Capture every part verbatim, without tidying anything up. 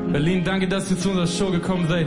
Berlin, danke, dass ihr zu unserer Show gekommen seid.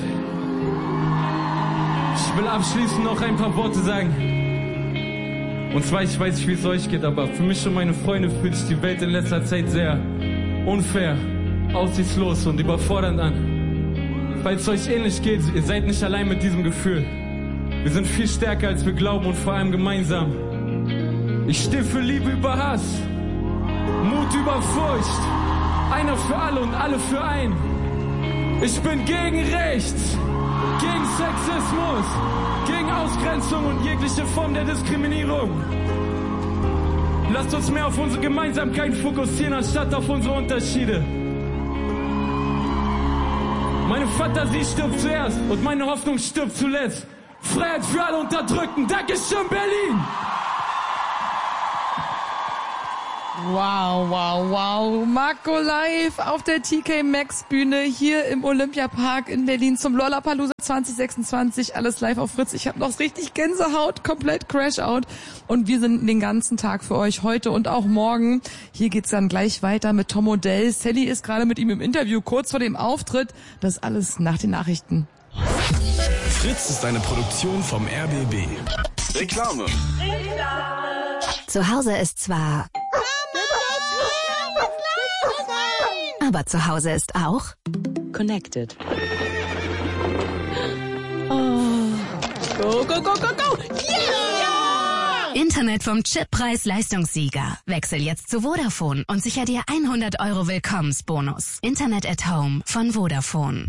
Ich will abschließend noch ein paar Worte sagen. Und zwar, ich weiß nicht, wie es euch geht, aber für mich und meine Freunde fühlt sich die Welt in letzter Zeit sehr unfair, aussichtslos und überfordernd an. Falls es euch ähnlich geht, ihr seid nicht allein mit diesem Gefühl. Wir sind viel stärker, als wir glauben und vor allem gemeinsam. Ich stehe für Liebe über Hass, Mut über Furcht, einer für alle und alle für einen. Ich bin gegen Rechts, gegen Sexismus, gegen Ausgrenzung und jegliche Form der Diskriminierung. Lasst uns mehr auf unsere Gemeinsamkeiten fokussieren, anstatt auf unsere Unterschiede. Meine Fantasie stirbt zuerst und meine Hoffnung stirbt zuletzt. Freiheit für alle Unterdrückten. Dankeschön, Berlin! Wow, wow, wow. Marco live auf der T K Maxx Bühne hier im Olympiapark in Berlin zum Lollapalooza zwanzig sechsundzwanzig. Alles live auf Fritz. Ich habe noch richtig Gänsehaut, komplett Crash-Out. Und wir sind den ganzen Tag für euch heute und auch morgen. Hier geht's dann gleich weiter mit Tom Odell. Sally ist gerade mit ihm im Interview kurz vor dem Auftritt. Das alles nach den Nachrichten. Fritz ist eine Produktion vom R B B. Reklame. Zu Hause ist zwar... Aber zu Hause ist auch... Connected. Oh. Go, go, go, go, go! Yeah! Internet vom Chippreis-Leistungssieger. Wechsel jetzt zu Vodafone und sicher dir hundert Euro Willkommensbonus. Internet at Home von Vodafone.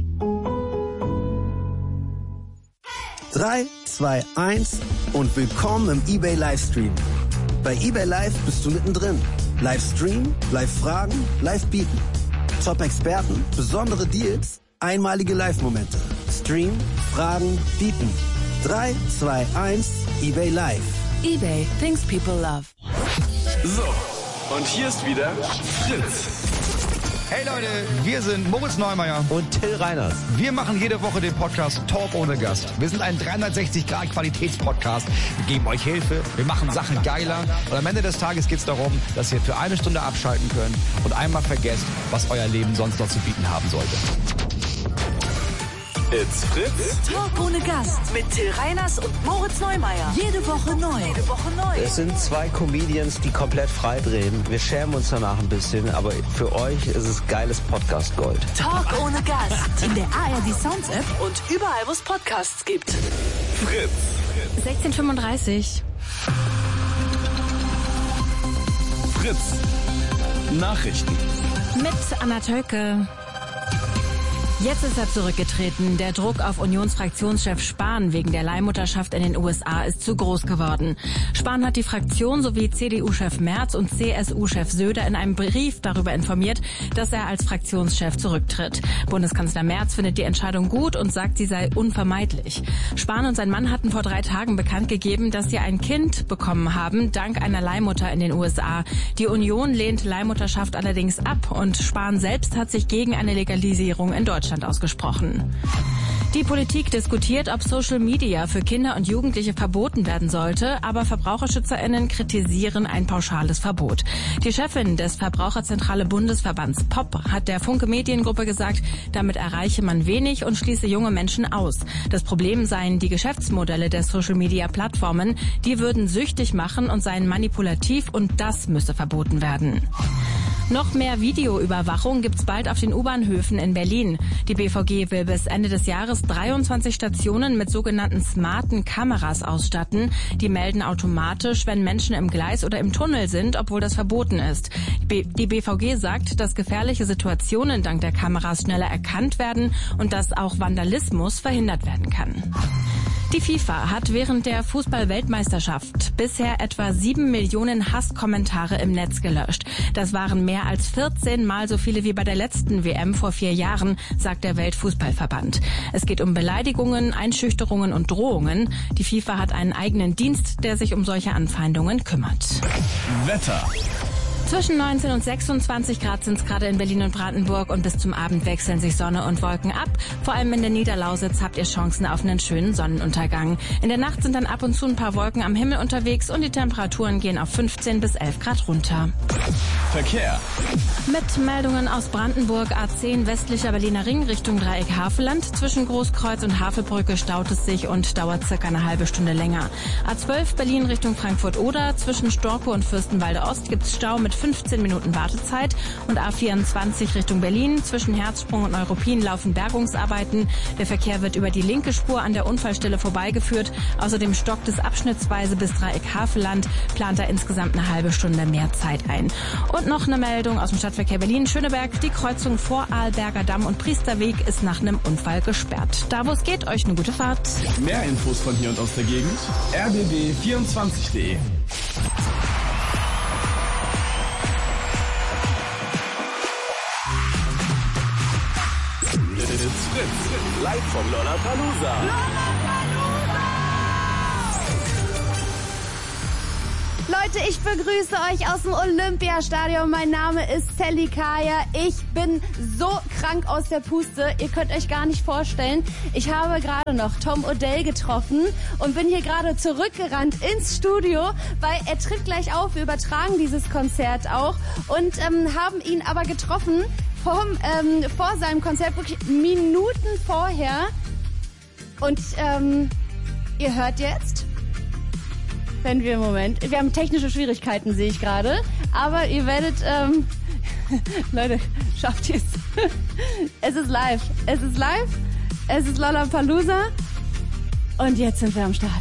drei, zwei, eins und willkommen im eBay Livestream. Bei eBay Live bist du mittendrin. Livestream, Live-Fragen, Live-Bieten. Top-Experten, besondere Deals, einmalige Live-Momente. Stream, Fragen, Bieten. drei, zwei, eins, eBay Live. eBay, things people love. So, und hier ist wieder Fritz. Hey Leute, wir sind Moritz Neumeier und Till Reiners. Wir machen jede Woche den Podcast Talk ohne Gast. Wir sind ein dreihundertsechzig Grad Qualitätspodcast. Wir geben euch Hilfe, wir machen Sachen geiler. Und am Ende des Tages geht es darum, dass ihr für eine Stunde abschalten könnt und einmal vergesst, was euer Leben sonst noch zu bieten haben sollte. It's Fritz. Talk ohne Gast mit Till Reiners und Moritz Neumeier. Jede Woche neu. Jede Woche neu. Es sind zwei Comedians, die komplett frei drehen. Wir schämen uns danach ein bisschen, aber für euch ist es geiles Podcast-Gold. Talk ohne Gast. In der A R D Sounds App und überall, wo es Podcasts gibt. Fritz. sechzehn Uhr fünfunddreißig. Fritz. Nachrichten. Mit Anna Tölke. Jetzt ist er zurückgetreten. Der Druck auf Unionsfraktionschef Spahn wegen der Leihmutterschaft in den U S A ist zu groß geworden. Spahn hat die Fraktion sowie C D U-Chef Merz und C S U-Chef Söder in einem Brief darüber informiert, dass er als Fraktionschef zurücktritt. Bundeskanzler Merz findet die Entscheidung gut und sagt, sie sei unvermeidlich. Spahn und sein Mann hatten vor drei Tagen bekannt gegeben, dass sie ein Kind bekommen haben, dank einer Leihmutter in den U S A. Die Union lehnt Leihmutterschaft allerdings ab und Spahn selbst hat sich gegen eine Legalisierung in Deutschland ausgesprochen. Die Politik diskutiert, ob Social Media für Kinder und Jugendliche verboten werden sollte, aber VerbraucherschützerInnen kritisieren ein pauschales Verbot. Die Chefin des Verbraucherzentrale Bundesverbands P O P hat der Funke Mediengruppe gesagt, damit erreiche man wenig und schließe junge Menschen aus. Das Problem seien die Geschäftsmodelle der Social Media Plattformen, die würden süchtig machen und seien manipulativ und das müsse verboten werden. Noch mehr Videoüberwachung gibt's bald auf den U-Bahnhöfen in Berlin. Die B V G will bis Ende des Jahres dreiundzwanzig Stationen mit sogenannten smarten Kameras ausstatten. Die melden automatisch, wenn Menschen im Gleis oder im Tunnel sind, obwohl das verboten ist. Die B V G sagt, dass gefährliche Situationen dank der Kameras schneller erkannt werden und dass auch Vandalismus verhindert werden kann. Die FIFA hat während der Fußball-Weltmeisterschaft bisher etwa sieben Millionen Hasskommentare im Netz gelöscht. Das waren mehr als vierzehn Mal so viele wie bei der letzten W M vor vier Jahren, sagt der Weltfußballverband. Es geht um Beleidigungen, Einschüchterungen und Drohungen. Die FIFA hat einen eigenen Dienst, der sich um solche Anfeindungen kümmert. Wetter. Zwischen neunzehn und sechsundzwanzig Grad sind es gerade in Berlin und Brandenburg und bis zum Abend wechseln sich Sonne und Wolken ab. Vor allem in der Niederlausitz habt ihr Chancen auf einen schönen Sonnenuntergang. In der Nacht sind dann ab und zu ein paar Wolken am Himmel unterwegs und die Temperaturen gehen auf fünfzehn bis elf Grad runter. Verkehr. Mit Meldungen aus Brandenburg, A zehn westlicher Berliner Ring Richtung Dreieck Havelland. Zwischen Großkreuz und Havelbrücke staut es sich und dauert circa eine halbe Stunde länger. A zwölf Berlin Richtung Frankfurt-Oder. Zwischen Storkow und Fürstenwalde Ost gibt's Stau mit fünfzehn Minuten Wartezeit. Und A vierundzwanzig Richtung Berlin. Zwischen Herzsprung und Neuruppin laufen Bergungsarbeiten. Der Verkehr wird über die linke Spur an der Unfallstelle vorbeigeführt. Außerdem stockt es abschnittsweise bis Dreieck Havelland. Plant da insgesamt eine halbe Stunde mehr Zeit ein. Und noch eine Meldung aus dem Stadtverkehr Berlin-Schöneberg. Die Kreuzung vor Arlberger Damm und Priesterweg ist nach einem Unfall gesperrt. Da wo es geht, euch eine gute Fahrt. Mehr Infos von hier und aus der Gegend. r b b vierundzwanzig punkt de. It's Fritz, live vom Lollapalooza. Leute, ich begrüße euch aus dem Olympiastadion. Mein Name ist Sally Kaya. Ich bin so krank aus der Puste. Ihr könnt euch gar nicht vorstellen. Ich habe gerade noch Tom Odell getroffen und bin hier gerade zurückgerannt ins Studio, weil er tritt gleich auf. Wir übertragen dieses Konzert auch und ähm, haben ihn aber getroffen vom, ähm, vor seinem Konzert, wirklich Minuten vorher. Und ähm, ihr hört jetzt... Wenn wir im Moment, wir haben technische Schwierigkeiten, sehe ich gerade, aber ihr werdet, ähm, Leute, schafft ihr es. Es ist live, es ist live, es ist Lollapalooza und jetzt sind wir am Start.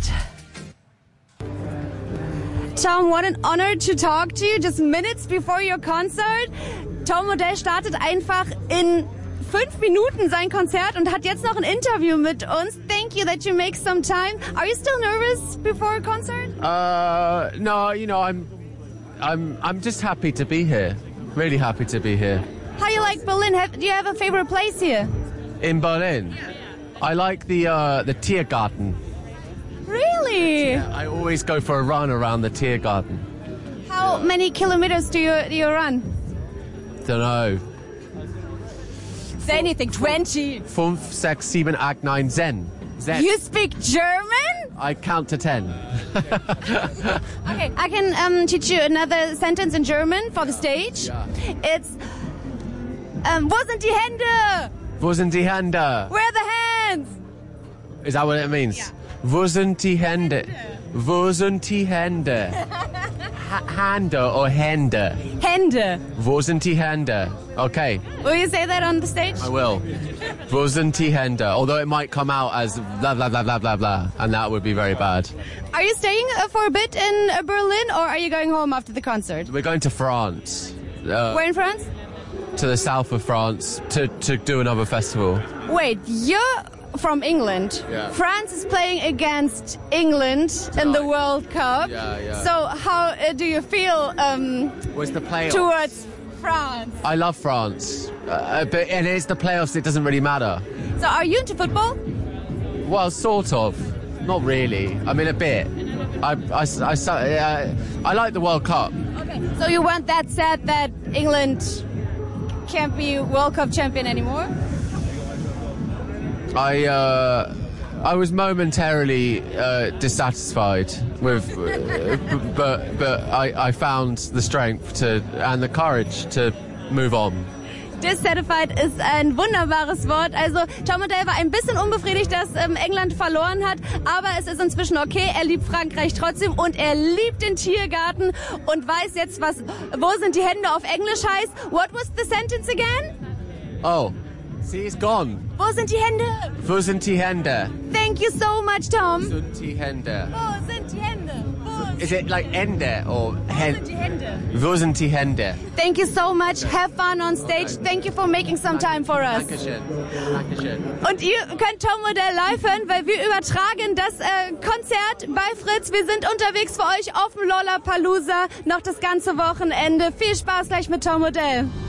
Tom, what an honor to talk to you just minutes before your concert. Tom Odell startet einfach in fünf Minuten sein Konzert und hat jetzt noch ein Interview mit uns. Thank you that you make some time. Are you still nervous before a concert? Uh, no, you know, I'm, I'm, I'm just happy to be here. Really happy to be here. How do you like Berlin? Have, do you have a favorite place here? In Berlin, I like the uh, the Tiergarten. Really? Yeah, I always go for a run around the Tiergarten. How many kilometers do you do you run? Don't know. Say anything. Twenty. Fünf, sechs, sieben, acht, nine, Zen. Zen. You speak German? I count to ten. Okay, I can um, teach you another sentence in German for the stage. Yeah. It's um, wo sind die Hände? Wo sind die Hände? Where are the hands? Is that what it means? Yeah. Wo sind die Hände? Wo sind die Hände? Hände or Hände? Hände. Wo sind die Hände? Okay. Will you say that on the stage? I will. Wo sind die Hände? Although it might come out as blah, blah, blah, blah, blah, blah. And that would be very bad. Are you staying uh, for a bit in uh, Berlin or are you going home after the concert? We're going to France. Uh, Where in France? To the south of France to, to do another festival. Wait, you're from England. Yeah. France is playing against England in the World Cup. Yeah, yeah. So how uh, do you feel um, Where's the playoffs? towards France? I love France. Uh, but and it's the playoffs, it doesn't really matter. So are you into football? Well, sort of. Not really. I mean, a bit. I, I, I, uh, I like the World Cup. Okay. So you weren't that sad that England can't be World Cup champion anymore? I uh, I was momentarily uh, dissatisfied with, uh, but but I, I found the strength to and the courage to move on. Dissatisfied ist ein wunderbares Wort. Also Tom Odell war ein bisschen unbefriedigt, dass ähm, England verloren hat, aber es ist inzwischen okay. Er liebt Frankreich trotzdem und er liebt den Tiergarten und weiß jetzt, was wo sind die Hände auf Englisch heißt. What was the sentence again? Oh, see, it's gone. Wo sind die Hände? Wo sind die Hände? Thank you so much, Tom. Wo sind die Hände? Wo sind die Hände? Wo Is it like Ende or Hen? sind die Hände? Wo sind die Hände? Thank you so much. Have fun on stage. Thank you for making some time for us. Dankeschön. Dankeschön. Und ihr könnt Tom Odell live hören, weil wir übertragen das äh, Konzert bei Fritz. Wir sind unterwegs für euch auf dem Lollapalooza noch das ganze Wochenende. Viel Spaß gleich mit Tom Odell.